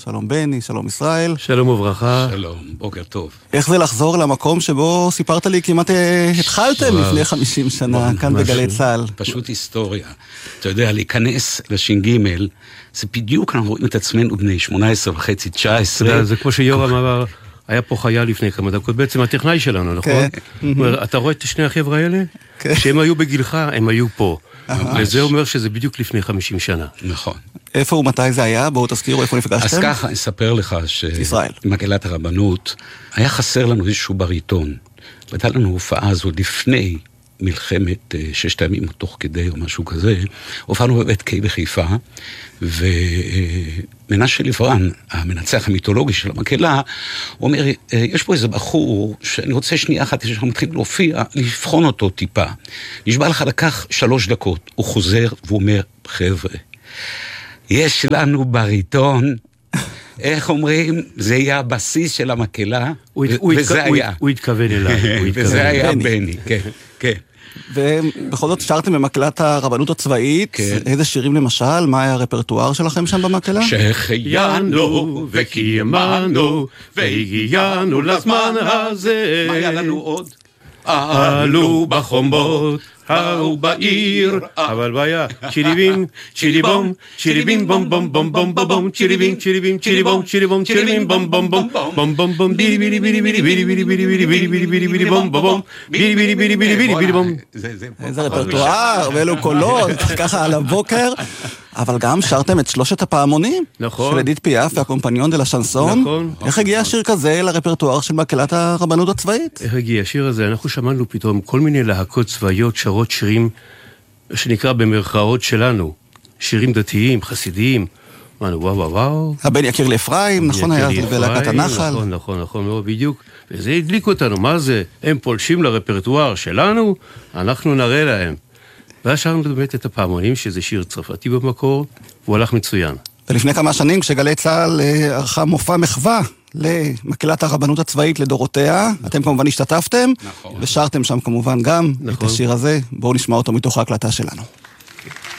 שלום בני, שלום ישראל. שלום וברכה. שלום, בוקר טוב. איך זה לחזור למקום שבו סיפרת לי כמעט התחלתם לפני 50 שנה, כאן בגלי צה"ל? פשוט היסטוריה. אתה יודע, להיכנס לש"ג, זה בדיוק, אנחנו רואים את עצמנו בני 18 וחצי, 19. זה כמו שיורם אמר, היה פה חייל לפני כמה דקות, בעצם הטכנאי שלנו, נכון? אתה רואה את שני החבר'ה האלה? שהם היו בגילך, הם היו פה. וזה אומר שזה בדיוק לפני 50 שנה. נכון. איפה ומתי זה היה? בואו תזכירו איפה נפגשתם. אז ככה, אני אספר לך שמקהלת הרבנות, היה חסר לנו איזשהו בריטון. והייתה לנו הופעה הזו לפני מלחמת ששת הימים, תוך כדי או משהו כזה. הופענו בבית קיי בחיפה, ומנשה לברן, המנצח המיתולוגי של המקהלה, הוא אומר, יש פה איזה בחור שאני רוצה שנייה אחת, שאנחנו מתחילים להופיע, לבחון אותו טיפה. נשבע לך לקח 3 דקות. הוא חוזר והוא אומר, חבר'ה, יש לנו בריטון, איך אומרים, זה יהיה הבסיס של המקהלה, וזה היה. הוא התכוון אליי. וזה היה בני, כן, כן. ובכל זאת שרתם במקהלת הרבנות הצבאית, איזה שירים למשל, מה היה הרפרטואר שלכם שם במקהלה? שהחיינו וקיימנו והגיענו לזמן הזה. מה היה לנו עוד? עלו בחומות, עלו בעיר, אבל בעיה, צ'יליבים, צ'יליבום, צ'יליבים בום בום בום בום בום, צ'יליבים, צ'יליבים, צ'יליבום, צ'יליבום, צ'יליבים בום בום בום, בום בום בום, בילי בילי בילי בילי בילי בילי בילי בילי בילי בילי בילי בילי בום בום, בילי בילי בילי בילי בילי בילי בום. איזה רפרטואר, ואלו קולות, ככה על הבוקר. אבל גם שרתם את 3 הפעמונים, של אדית פיאף והקומפניון דה לשנסון. איך הגיע השיר כזה לרפרטואר של מקהלת הרבנות הצבאית? איך הגיע השיר הזה? אנחנו שמענו פתאום כל מיני להקות צבאיות שרות שירים שנקרא במרכאות שלנו, שירים דתיים, חסידיים. אמרנו, וואו וואו וואו. הבן יקיר לאפרים, נכון היה, ולהקת הנחל. נכון, מאוד בדיוק. וזה הדליק אותנו, מה זה? הם פולשים לרפרטואר שלנו, אנחנו נראה להם. ואז שרנו באמת את הפעמונים, שזה שיר צרפתי במקור, והוא הלך מצוין. ולפני כמה שנים, כשגלי צה"ל ערכה מופע מחווה למקהלת הרבנות הצבאית לדורותיה, אתם כמובן השתתפתם, ושרתם שם כמובן גם את השיר הזה. בואו נשמע אותו מתוך ההקלטה שלנו.